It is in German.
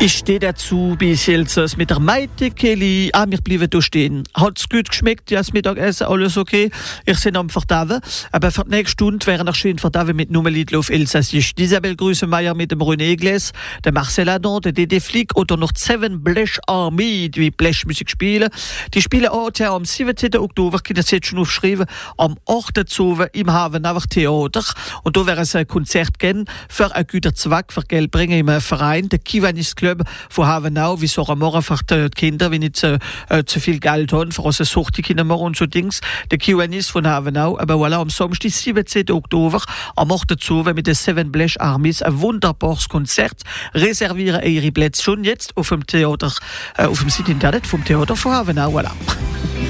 Ich stehe dazu, bis jetzt mit der Maite Kelly. Wir bleiben da stehen. Hat's gut geschmeckt? Ja, das Mittagessen, alles okay? Ich bin am Verdauen. Aber für die nächste Stunde wären noch schön verdauen mit Nummerliedl auf Elsassisch. Isabel Grüßemeier mit dem René Igles, der Marcel Adam, der Dede Flick oder noch Seven Blech Army, die Blechmusik spielen. Die spielen auch am 17. Oktober, ich das jetzt schon aufgeschrieben, am 8. Oktober im Havenacher Theater. Und da wäre es ein Konzert gehen für einen guten Zweck, für Geld bringen im Verein, der Kiwanis Club von Havenau, wie so am Morgen für die Kinder, wenn nicht zu viel Geld haben, für unsere Suchtikinder und so Dings, der Kiwanis von Havenau. Aber voilà, am Samstag, 17. Oktober, am 8. Oktober mit den Seven Blech Armies, ein wunderbares Konzert. Reservieren Ihre Plätze schon jetzt auf dem Theater, auf dem Site Internet vom Theater von Havenau. Voilà.